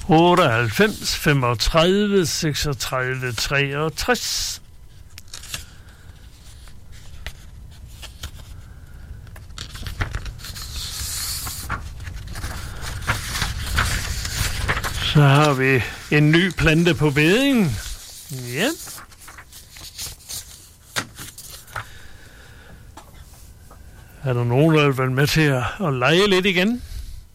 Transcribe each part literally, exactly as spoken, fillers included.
otteoghalvfems femogtredive seksogtredive treogtres. Så har vi en ny plante på bedding. Ja. Er der nogen, der vil være med til at, at lege lidt igen?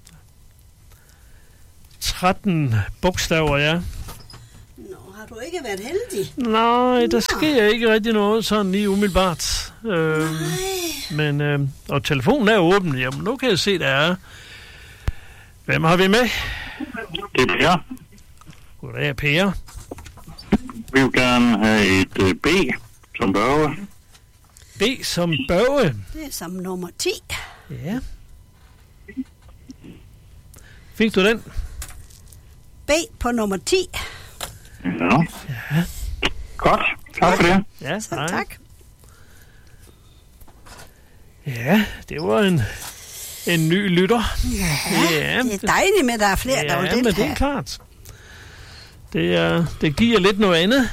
tretten bogstaver, ja. Nå, har du ikke været heldig? Nej, der sker ikke rigtig noget sådan lige umiddelbart. Øh, men, øh, og telefonen er åben. Jamen, nu kan jeg se, der er. Hvem har vi med? Det er Per. Goddag, Per. Vi vil gerne have et uh, B som børge. B som børge. Det er som nummer ti. Ja. Fik du den? B på nummer ti. Ja. Ja. Godt. Tak for det. Ja, Så nej. tak. Ja, det var en, en ny lytter. Ja, Ja, det er dejligt med, at der er flere, der vil Ja, men det er deltage. klart. Det, er, det giver lidt noget andet.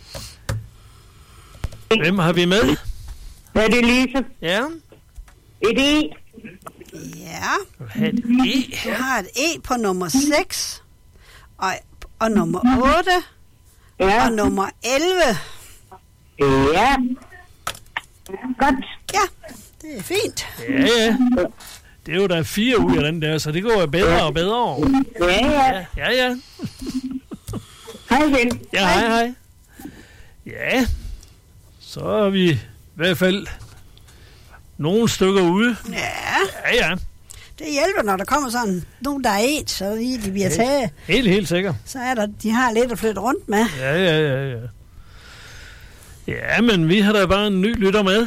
Hvem har vi med? Hvad er det, Lise? Ja. Et E. Ja, Du har et E. du har et E på nummer seks, og, og nummer otte, Ja. og nummer elleve. Ja. Godt. Ja, det er fint. Ja, ja. Det er jo der fire ud af den der, så det går jo bedre og bedre. Ja, ja. Ja, ja. Ja, Hej, ven. ja hej, hej. Ja, så er vi i hvert fald nogle stykker ude. Ja, Ja, ja. det hjælper, når der kommer sådan nogen, der er et, så lige de bliver taget. Helt, helt sikkert. Så er der, de har lidt at flytte rundt med. Ja, ja, ja, ja. Ja, men vi har da bare en ny lytter med.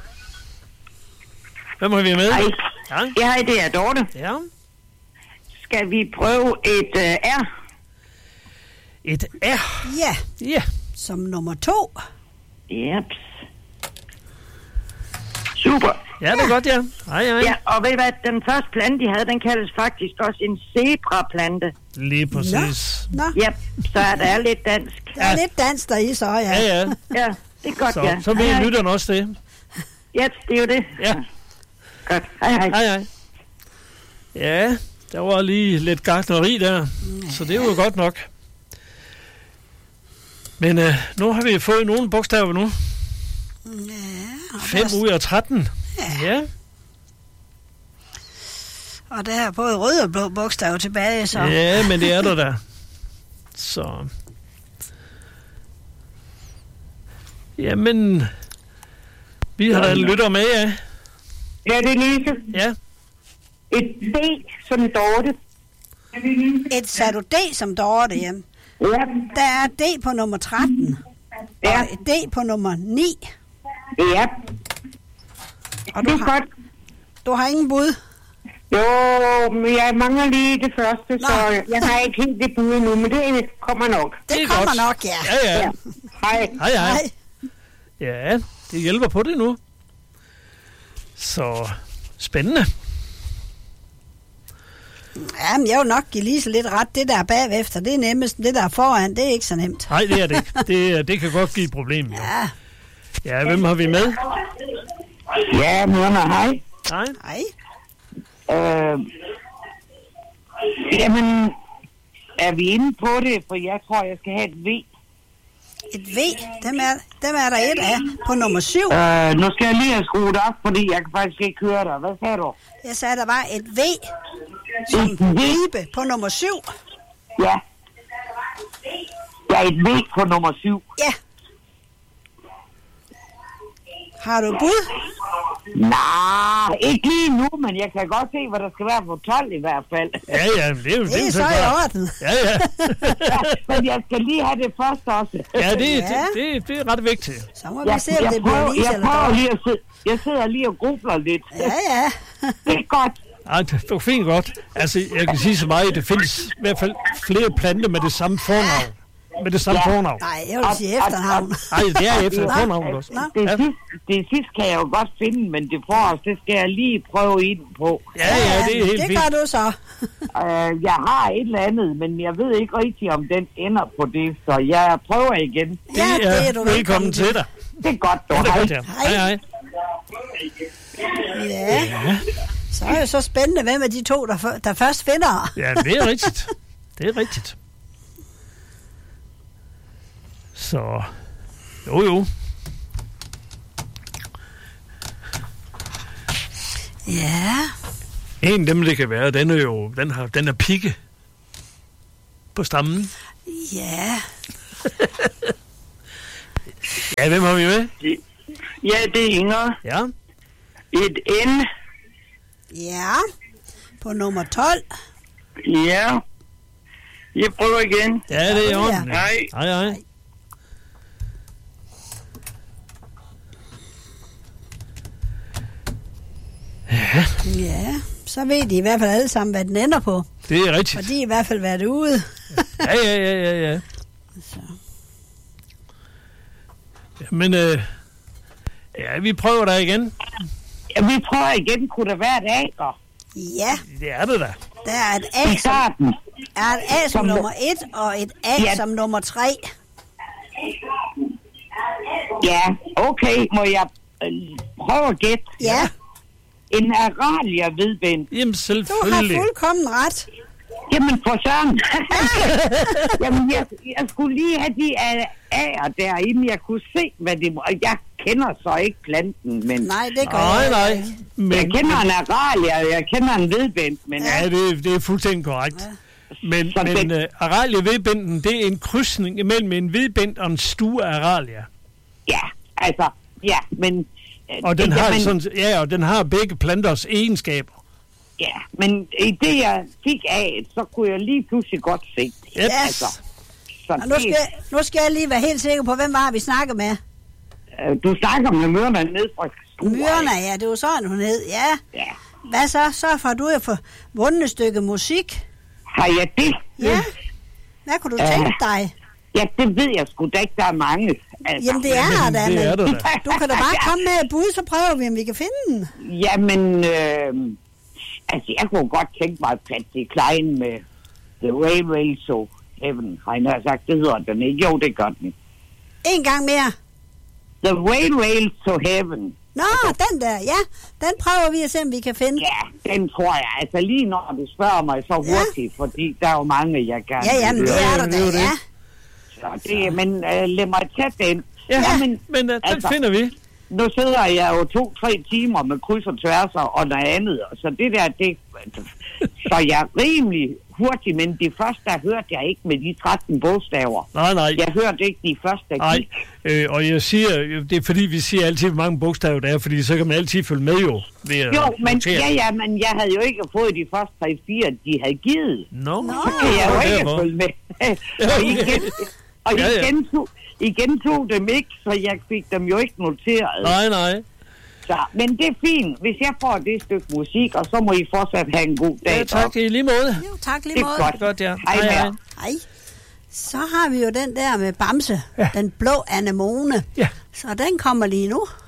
Hvem har vi med? Hej. Ja, Ja, det er Dorte. ja. Skal vi prøve et uh, R? Et R. Ja, Ja. som nummer to. Jeps. Super. Ja, det er godt, ja. Hej, hej. Ja, og ved I hvad, den første plante, de havde, den kaldes faktisk også en zebraplante. Lige præcis. Nå, Ja, så er der lidt dansk. der er lidt dans der i så, ja. Ja, ja. Ja, det er godt, Så, ja. så Hej, ved hej. lytteren også det. Ja, det er jo det. Ja. Godt. Hej, hej. Hej, hej. Ja, der var lige lidt gartneri der, så det var jo godt nok. Men øh, nu har vi fået nogle bogstaver nu. Ja, og fem der, ud af tretten. Ja. og der er både røde og blå bogstaver tilbage, så. Ja, men det er der da. Så. Jamen, vi har da en lytter med, ja. Ja, det er Lise. Ja, Et B som Dorte. Et sagde du D som Dorte hjem. Ja. Der er D på nummer tretten. Ja. Og et D på nummer ni. Ja. Og Det du er har, godt. du har ingen bud. Jo, men jeg mangler lige det første, Nå. så jeg har ikke helt det bud nu, men det kommer nok. Det, Det er kommer godt. nok, ja. ja, ja. Ja. Hej. Hej, hej. Hej. Ja, det hjælper på det nu. Så spændende. Jamen, jeg vil nok give Lise lidt ret. Det der er bagefter, det er nemmest. Det der er foran, det er ikke så nemt. Nej, det er det ikke. Det, det kan godt give et problem, jo. Ja, Ja, hvem har vi med? Ja, Mona, hej. Nej. hej. Øh, jamen, er vi inde på det? For jeg tror, jeg skal have et V. Et V, dem er, dem er der et af på nummer syv. Øh, nu skal jeg lige have skruet op, fordi jeg kan faktisk ikke høre dig. Hvad sagde du? Jeg sagde, der var et V som Et V? Ribe på nummer syv. Ja. Der er et V på nummer syv. Ja. Har du bud? Nej, ikke lige nu, men jeg kan godt se, hvad der skal være på tolv i hvert fald. Ja, ja, det er jo Det er jo så i klart. orden. Ja, ja. Ja, men jeg skal lige have det første også. Ja, det, Ja. det, det, det er ret vigtigt. Så må vi Jeg, se, om jeg, det bliver prøver, Lise jeg eller prøver Dorte. lige at sidde, jeg sidder lige og grubler lidt. Ja, ja. Det er godt. Ej, det var fint godt. Altså, jeg kan sige så meget, at det findes i hvert fald flere planter med det samme fornavn. med det samme Ja. fornavn. Nej, jeg vil sige efternavn. Nej, det er efter fornavn også. Nå. Det Ja. sidste, det sidste kan jeg jo godt finde, men det forrest, det skal jeg lige prøve ind på. Ja, ja, det er helt det fint. gør du så. Uh, jeg har et eller andet, men jeg ved ikke rigtigt, om den ender på det, så jeg prøver igen. Ja, det er du velkommen til dig. Det er godt, du. Ja, det er Hej. godt, ja. Hej, hej. Ja. Så er det så spændende, hvem af de to, der, f- der først finder. Ja, det er rigtigt. Det er rigtigt. Så, jo jo. Ja. En af dem, det kan være, den er jo, den har, den er pigge på stammen. Ja. Ja, hvem har vi med? Ja, det er Inger. Ja. Et N. Ja. På nummer tolv. Ja. Jeg prøver igen. Ja, det er i Ja. orden. Hej. Hej, hej. Ja. Så ved de i hvert fald alle sammen, hvad den ender på. Det er rigtigt. Og de har i hvert fald været ude. Ja, ja, ja, ja, ja. Så. Men, øh, ja, vi prøver der igen. Ja, vi prøver igen. Kunne der være et ager Ja, Det er det da. der er et A i som, starten? er et A som Som- nummer et, og et A Ja. som nummer tre. Ja, okay. Må jeg øh, prøve at gætte? Ja, En aralia vedbind. Jamen, du har selvfølgelig. fuldkommen ret. Jamen for søren. Jamen jeg, jeg skulle lige have de A'er derinde. Jeg kunne se, hvad det var. Jeg kender så ikke planten, men Nej, det gør Nej, jeg nej. ikke. Men, jeg kender en aralia, og jeg kender en vedbind. Men ja, det, det er fuldstændig korrekt. Men, Så men det- uh, aralia hvidbinden, det er en krydsning imellem en hvidbind og en stue aralia. ja, altså, ja, men... øh, Og den ja, har men, sådan, ja, og den har begge planters egenskaber. Ja, men i det, jeg fik af, så kunne jeg lige pludselig godt se det. Yep. Altså, så Og nu skal, jeg, nu skal jeg lige være helt sikker på, hvem var vi snakker med. øh, du snakker med mørerne ned fra Struer. Myrna, ja, det var sådan, hun hed. Ja, Ja, hvad så? Så får du jo for vundet et stykke musik. har jeg det? Ja. Hvad kunne du Ja. tænke dig? Ja, det ved jeg sgu da ikke, der er mange. Altså, Jamen, det er der da, det er men det da. du kan da bare komme med et bud, så prøver vi, om vi kan finde den. Jamen, øh, altså, jeg kunne godt tænke mig at Patsy Klein med The Railway to Heaven. Har jeg nær sagt, det hedder den ikke. Jo, det gør den. En gang mere. The Railway to Heaven. Nå, den der, ja. Den prøver vi at se, om vi kan finde. Ja, den tror jeg. Altså, lige når du spørger mig så hurtigt, ja. Fordi der er jo mange, jeg gerne Ja, jamen, vil det høre. er der det da, er jo det. ja. Så det, men øh, lad mig tage den. Ja, Jamen, men uh, den altså- finder vi. Nu sidder jeg jo to-tre timer med kryds og tværser og noget andet. Så det der, det... Så jeg er rimelig hurtig, men det første, der hørte jeg ikke med de tretten bogstaver. Nej, nej. Jeg hørte ikke de første, der Nej, gik. øh, og jeg siger, øh, det er fordi, vi siger altid, hvor mange bogstaver der er, fordi så kan man altid følge med jo. Ved at Jo, men, notere. ja, ja, men jeg havde jo ikke fået de første tre fire, de havde givet. Nå, Nå. Så kan jeg jo det er ikke derfor. følge med. og igen, og Ja, ja. igen, tog, igen tog dem ikke, så jeg fik dem jo ikke noteret. Nej, nej. Så, men det er fint, hvis jeg får det stykke musik, og så må I fortsat have en god dag. Ja, tak i lige måde. Jo, tak lige Det er måde. godt. Godt, ja. Hej, hej. Hej. Så har vi jo den der med Bamse. Ja. Den blå anemone. Ja. Så den kommer lige nu.